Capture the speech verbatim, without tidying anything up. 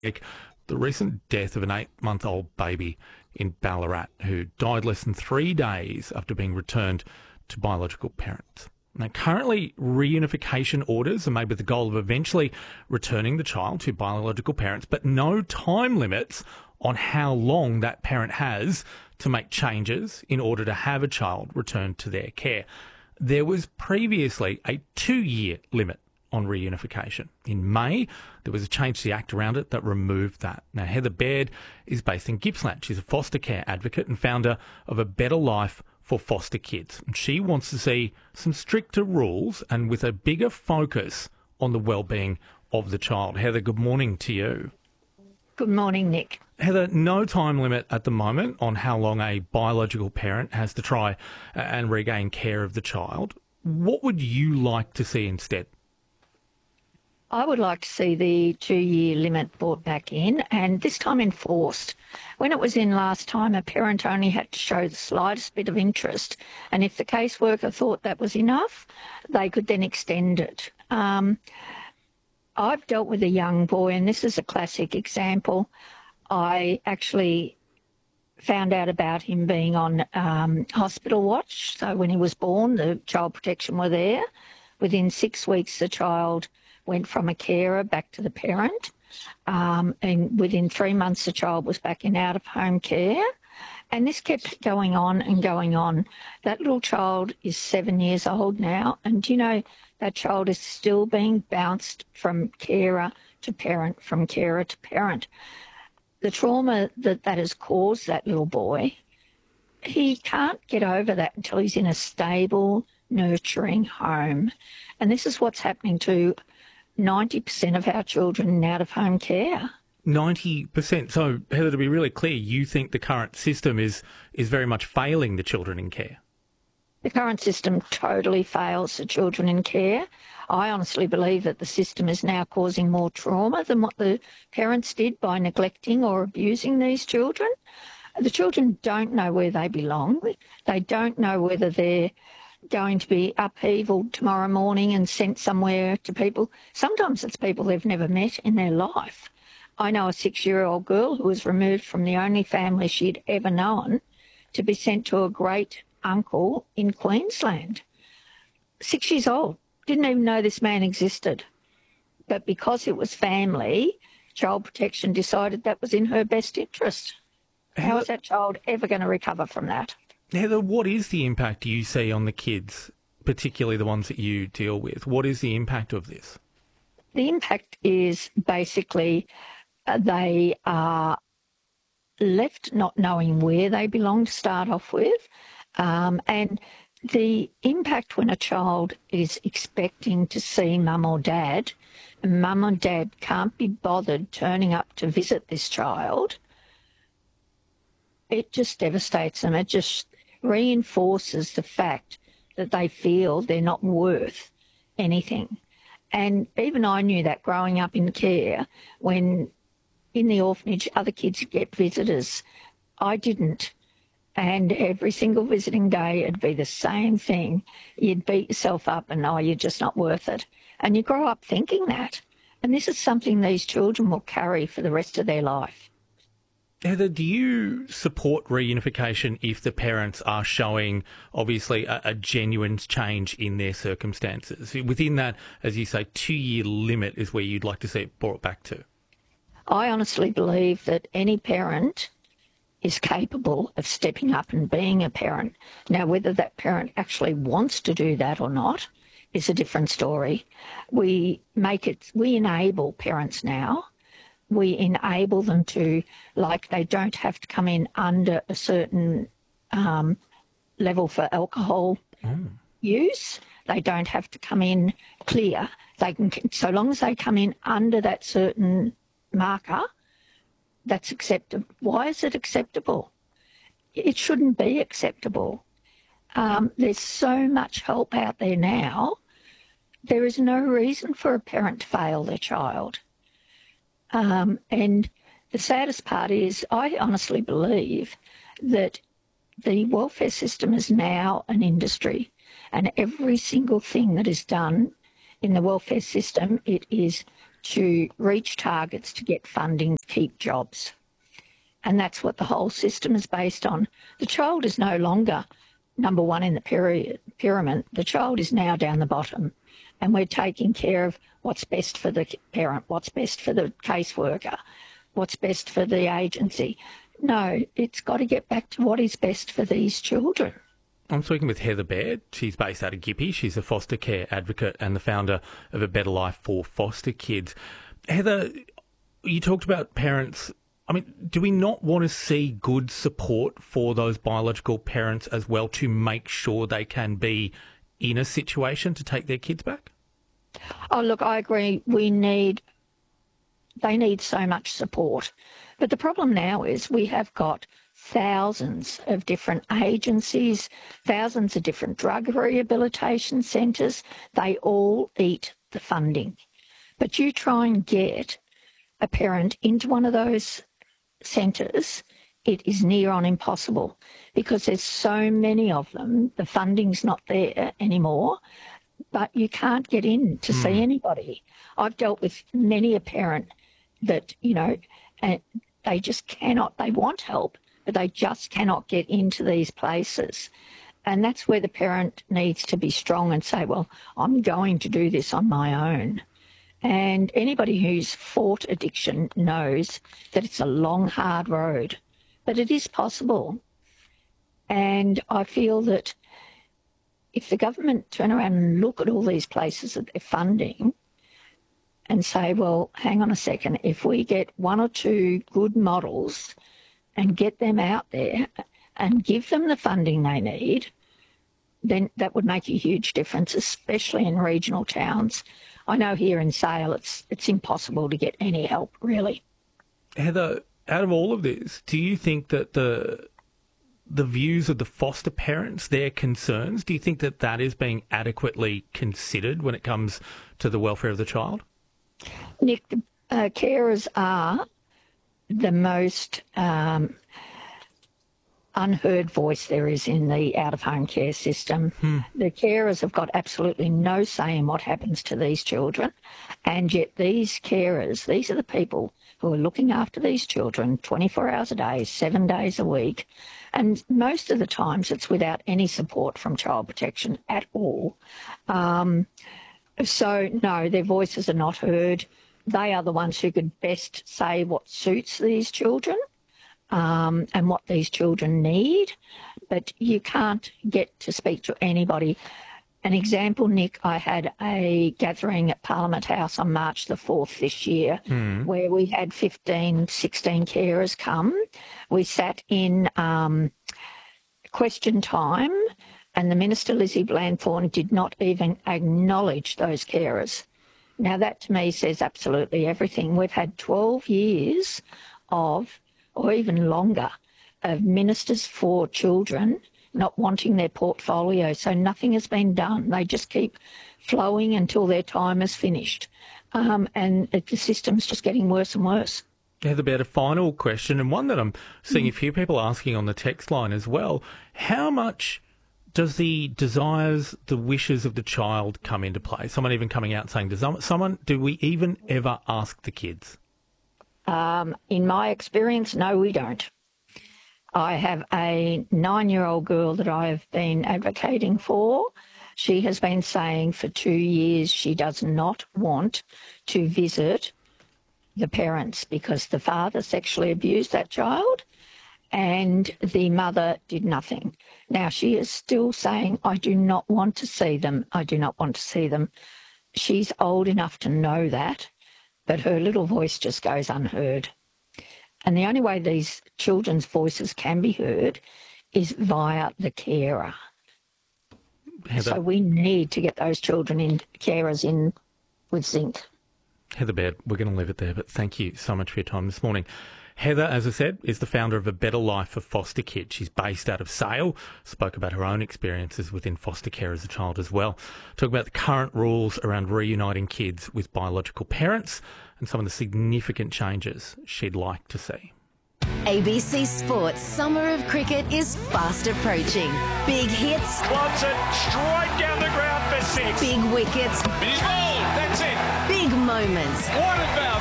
Like the recent death of an eight-month-old baby in Ballarat who died less than three days after being returned to biological parents. Now, currently, reunification orders are made with the goal of eventually returning the child to biological parents, but no time limits on how long that parent has to make changes in order to have a child returned to their care. There was previously a two-year limit on reunification. In May, there was a change to the Act around it that removed that. Now, Heather Baird is based in Gippsland. She's a foster care advocate and founder of A Better Life for Foster Kids. And she wants to see some stricter rules and with a bigger focus on the well-being of the child. Heather, good morning to you. Good morning, Nick. Heather, no time limit at the moment on how long a biological parent has to try and regain care of the child. What would you like to see instead? I would like to see the two-year limit brought back in and this time enforced. When it was in last time, a parent only had to show the slightest bit of interest, and if the caseworker thought that was enough, they could then extend it. Um, I've dealt with a young boy, and this is a classic example. I actually found out about him being on um, hospital watch. So when he was born, the child protection were there. Within six weeks, the child went from a carer back to the parent. Um, and within three months, the child was back in out-of-home care. And this kept going on and going on. That little child is seven years old now. And, you know, that child is still being bounced from carer to parent, from carer to parent. The trauma that that has caused that little boy, he can't get over that until he's in a stable, nurturing home. And this is what's happening to ninety percent of our children in out-of-home care. ninety percent. So, Heather, to be really clear, you think the current system is, is very much failing the children in care? The current system totally fails the children in care. I honestly believe that the system is now causing more trauma than what the parents did by neglecting or abusing these children. The children don't know where they belong. They don't know whether they're going to be upheavaled tomorrow morning and sent somewhere to people. Sometimes it's people they've never met in their life. I know a six-year-old girl who was removed from the only family she'd ever known to be sent to a great uncle in Queensland. Six years old. Didn't even know this man existed. But because it was family, Child Protection decided that was in her best interest. How is that child ever going to recover from that? Heather, what is the impact you see on the kids, particularly the ones that you deal with? What is the impact of this? The impact is basically uh, they are left not knowing where they belong to start off with. Um, and the impact when a child is expecting to see mum or dad, and mum or dad can't be bothered turning up to visit this child, it just devastates them. It just reinforces the fact that they feel they're not worth anything. And even I knew that growing up in care, when in the orphanage other kids get visitors, I didn't. And every single visiting day it'd be the same thing. You'd beat yourself up and, oh, you're just not worth it. And you grow up thinking that. And this is something these children will carry for the rest of their life. Heather, do you support reunification if the parents are showing, obviously, a, a genuine change in their circumstances? Within that, as you say, two-year limit is where you'd like to see it brought back to. I honestly believe that any parent is capable of stepping up and being a parent. Now, whether that parent actually wants to do that or not is a different story. We make it, we enable parents now. We enable them to, like, they don't have to come in under a certain um, level for alcohol mm. use. They don't have to come in clear. They can, so long as they come in under that certain marker, that's acceptable. Why is it acceptable? It shouldn't be acceptable. Um, there's so much help out there now. There is no reason for a parent to fail their child. Um, and the saddest part is I honestly believe that the welfare system is now an industry, and every single thing that is done in the welfare system, it is to reach targets to get funding to keep jobs. And that's what the whole system is based on. The child is no longer number one in the period, pyramid. The child is now down the bottom, and we're taking care of what's best for the parent, what's best for the caseworker, what's best for the agency. No, it's got to get back to what is best for these children. I'm speaking with Heather Baird. She's based out of Gippy. She's a foster care advocate and the founder of A Better Life for Foster Kids. Heather, you talked about parents. I mean, do we not want to see good support for those biological parents as well to make sure they can be in a situation to take their kids back? Oh, look, I agree. We need, they need so much support. But the problem now is we have got thousands of different agencies, thousands of different drug rehabilitation centres. They all eat the funding. But you try and get a parent into one of those centres, it is near on impossible because there's so many of them. The funding's not there anymore, but you can't get in to mm. see anybody. I've dealt with many a parent that, you know, and they just cannot, they want help, but they just cannot get into these places. And that's where the parent needs to be strong and say, well, I'm going to do this on my own. And anybody who's fought addiction knows that it's a long, hard road, but it is possible. And I feel that if the government turn around and look at all these places that they're funding and say, well, hang on a second, if we get one or two good models and get them out there and give them the funding they need, then that would make a huge difference, especially in regional towns. I know here in Sale it's it's impossible to get any help, really. Heather, out of all of this, do you think that the the views of the foster parents, their concerns, do you think that that is being adequately considered when it comes to the welfare of the child? Nick, the uh, carers are the most um, unheard voice there is in the out-of-home care system. Hmm. The carers have got absolutely no say in what happens to these children, and yet these carers, these are the people who are looking after these children twenty-four hours a day, seven days a week, and most of the times it's without any support from Child Protection at all. Um, so, no, their voices are not heard. They are the ones who could best say what suits these children. Um, and what these children need, but you can't get to speak to anybody. An example, Nick, I had a gathering at Parliament House on March the fourth this year mm. where we had fifteen, sixteen carers come. We sat in um, question time and the Minister, Lizzie Blandthorne, did not even acknowledge those carers. Now that to me says absolutely everything. We've had twelve years of or even longer, of ministers for children not wanting their portfolio. So nothing has been done. They just keep flowing until their time is finished. Um, and it, the system's just getting worse and worse. Heather Baird, a final question, and one that I'm seeing mm. a few people asking on the text line as well. How much does the desires, the wishes of the child come into play? Someone even coming out saying, does someone, do we even ever ask the kids? Um, in my experience, no, we don't. I have a nine-year-old girl that I have been advocating for. She has been saying for two years she does not want to visit the parents because the father sexually abused that child and the mother did nothing. Now, she is still saying, I do not want to see them. I do not want to see them. She's old enough to know that, but her little voice just goes unheard. And the only way these children's voices can be heard is via the carer. Heather, so we need to get those children in, carers in with zinc. Heather Baird, we're going to leave it there, but thank you so much for your time this morning. Heather, as I said, is the founder of A Better Life for Foster Kids. She's based out of Sale, spoke about her own experiences within foster care as a child as well. Talk about the current rules around reuniting kids with biological parents and some of the significant changes she'd like to see. A B C Sports Summer of Cricket is fast approaching. Big hits. Wants it straight down the ground for six. Big wickets. He's bowled. That's it. Big big moments. What about